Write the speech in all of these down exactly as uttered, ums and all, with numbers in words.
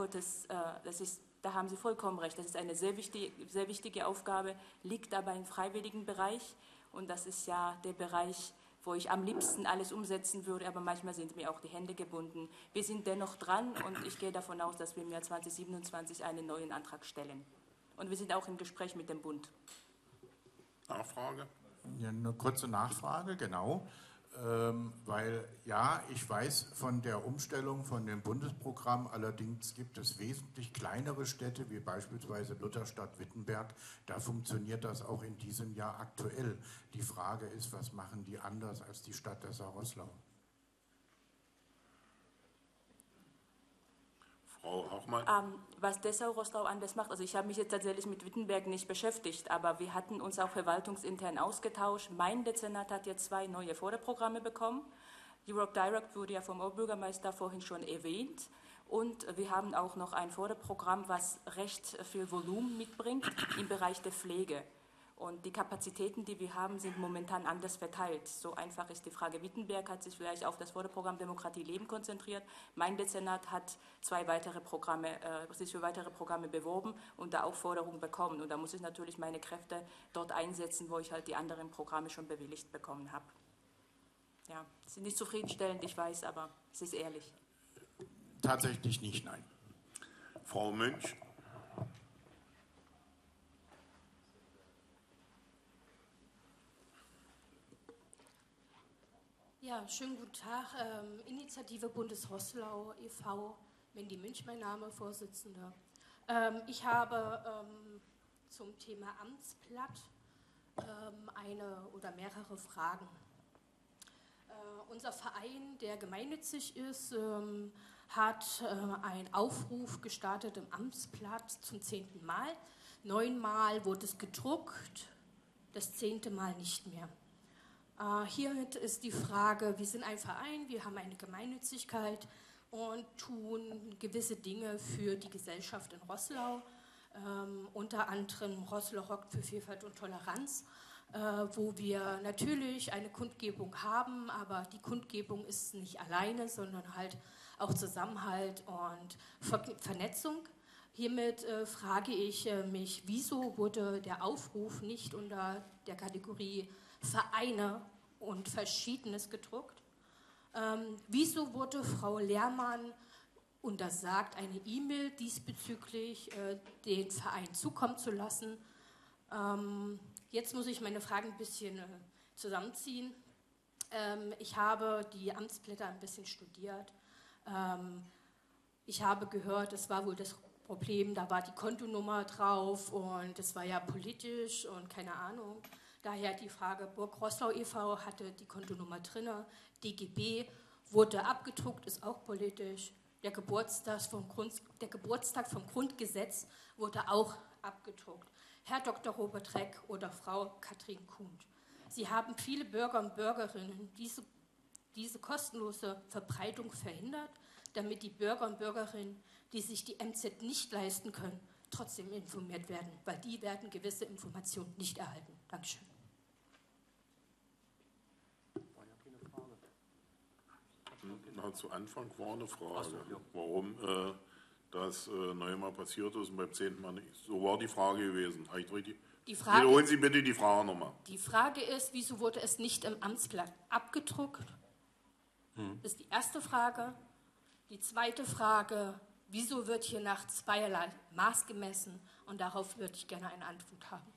Gottes, äh, das ist, da haben Sie vollkommen recht, das ist eine sehr wichtige, sehr wichtige Aufgabe, liegt aber im freiwilligen Bereich und das ist ja der Bereich, wo ich am liebsten alles umsetzen würde, aber manchmal sind mir auch die Hände gebunden. Wir sind dennoch dran und ich gehe davon aus, dass wir im Jahr zweitausendsiebenundzwanzig einen neuen Antrag stellen. Und wir sind auch im Gespräch mit dem Bund. Nachfrage? Ja, eine kurze Nachfrage, genau. Ähm, weil, ja, ich weiß von der Umstellung von dem Bundesprogramm, allerdings gibt es wesentlich kleinere Städte, wie beispielsweise Lutherstadt Wittenberg, da funktioniert das auch in diesem Jahr aktuell. Die Frage ist, was machen die anders als die Stadt Dessau-Roßlau? Frau Hochmann? Ähm, was Dessau-Roßlau anders macht, also ich habe mich jetzt tatsächlich mit Wittenberg nicht beschäftigt, aber wir hatten uns auch verwaltungsintern ausgetauscht. Mein Dezernat hat jetzt zwei neue Förderprogramme bekommen. Europe Direct wurde ja vom Oberbürgermeister vorhin schon erwähnt. Und wir haben auch noch ein Förderprogramm, was recht viel Volumen mitbringt im Bereich der Pflege. Und die Kapazitäten, die wir haben, sind momentan anders verteilt. So einfach ist die Frage. Wittenberg hat sich vielleicht auf das Förderprogramm Demokratie Leben konzentriert. Mein Dezernat hat zwei weitere Programme, äh, sich für weitere Programme beworben und da auch Förderung bekommen. Und da muss ich natürlich meine Kräfte dort einsetzen, wo ich halt die anderen Programme schon bewilligt bekommen habe. Ja, das ist nicht zufriedenstellend, ich weiß, aber es ist ehrlich. Tatsächlich nicht, nein. Frau Münch? Ja, schönen guten Tag. Ähm, Initiative Bundesroßlau e V, Wendy Münch, mein Name, Vorsitzende. Ähm, ich habe ähm, zum Thema Amtsblatt ähm, eine oder mehrere Fragen. Äh, unser Verein, der gemeinnützig ist, ähm, hat äh, einen Aufruf gestartet im Amtsblatt zum zehnten Mal. Neunmal wurde es gedruckt, das zehnte Mal nicht mehr. Uh, hiermit ist die Frage, wir sind ein Verein, wir haben eine Gemeinnützigkeit und tun gewisse Dinge für die Gesellschaft in Roßlau, ähm, unter anderem Roßlau rockt für Vielfalt und Toleranz, äh, wo wir natürlich eine Kundgebung haben, aber die Kundgebung ist nicht alleine, sondern halt auch Zusammenhalt und Ver Vernetzung. Hiermit äh, frage ich äh, mich, wieso wurde der Aufruf nicht unter der Kategorie Vereine und Verschiedenes gedruckt? Ähm, wieso wurde Frau Lehrmann untersagt, eine E-Mail diesbezüglich äh, den Verein zukommen zu lassen? Ähm, jetzt muss ich meine Fragen ein bisschen äh, zusammenziehen. Ähm, ich habe die Amtsblätter ein bisschen studiert. Ähm, ich habe gehört, es war wohl das Problem, da war die Kontonummer drauf und es war ja politisch und keine Ahnung. Daher die Frage, Burg Roßlau e V hatte die Kontonummer drin, D G B wurde abgedruckt, ist auch politisch. Der Geburtstag vom, Grund, der Geburtstag vom Grundgesetz wurde auch abgedruckt. Herr Doktor Robert Reck oder Frau Katrin Kuhn. Sie haben viele Bürger und Bürgerinnen diese, diese kostenlose Verbreitung verhindert, damit die Bürger und Bürgerinnen, die sich die M Z nicht leisten können, trotzdem informiert werden, weil die werden gewisse Informationen nicht erhalten. Dankeschön. Na, zu Anfang war eine Frage, warum äh, das äh, neunmal passiert ist und beim zehnten Mal nicht. So war die Frage gewesen. Die Frage, wiederholen Sie bitte die Frage nochmal. Die Frage ist, wieso wurde es nicht im Amtsblatt abgedruckt? Hm. Das ist die erste Frage. Die zweite Frage, wieso wird hier nach zweierlei Maß gemessen? Und darauf würde ich gerne eine Antwort haben.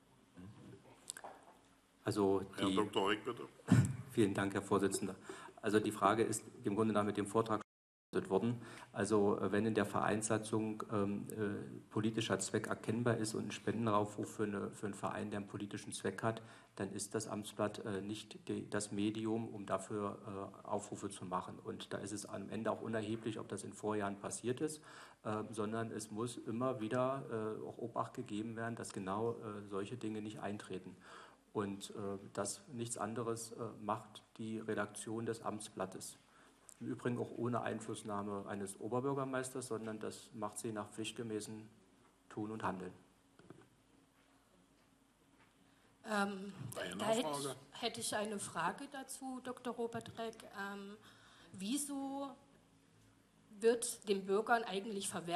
Also die, Herr Doktor Reck, bitte. Vielen Dank, Herr Vorsitzender. Also die Frage ist im Grunde nach mit dem Vortrag worden. Also wenn in der Vereinssatzung ähm, äh, politischer Zweck erkennbar ist und ein Spendenaufruf für, eine, für einen Verein, der einen politischen Zweck hat, dann ist das Amtsblatt äh, nicht die, das Medium, um dafür äh, Aufrufe zu machen. Und da ist es am Ende auch unerheblich, ob das in Vorjahren passiert ist, äh, sondern es muss immer wieder äh, auch Obacht gegeben werden, dass genau äh, solche Dinge nicht eintreten. Und äh, das nichts anderes äh, macht die Redaktion des Amtsblattes. Im Übrigen auch ohne Einflussnahme eines Oberbürgermeisters, sondern das macht sie nach pflichtgemäßem Tun und Handeln. Ähm, da hätte, hätte ich eine Frage dazu, Doktor Robert Reck. Ähm, wieso wird den Bürgern eigentlich verwehrt,